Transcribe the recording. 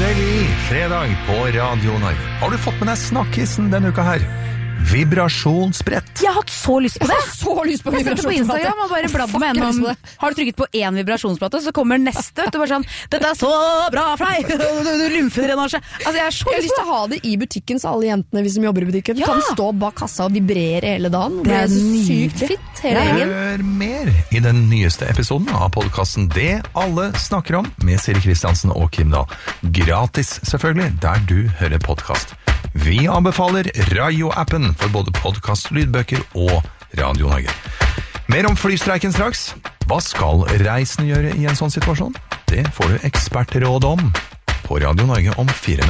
Endelig fredag på Radio Norge. Har du fått med deg snakkisen denne uka her? Vibrasjonsbrett. Jeg har hatt så lyst på det. Jeg har så lyst på Jeg sendte på vibrasjonsplate. Instagram og bare bladde meg gjennom. Har du trykket på en vibrasjonsplate, så kommer neste. Du bare sånn, dette er så bra for deg. Du lymfedrenasje. Altså, jeg har så Jeg har lyst lyst på til å ha det i butikken, så alle jentene vi som jobber i butikken Ja. kan stå bak kassa og vibrere hele dagen. Det er så nydelig. sykt fitt hele gjengen. Hør mer i den nyeste episoden av podcasten Det alle snakker om med Siri Kristiansen og Kim Dahl. Gratis selvfølgelig, der du hører podcast. Vi anbefaler Rayo-appen for både podcast, lydbøker og Radio Norge. Mer om flystreiken straks. Hva skal reisende gjøre i en sånn situasjon? Det får du ekspertråd om på Radio Norge om 4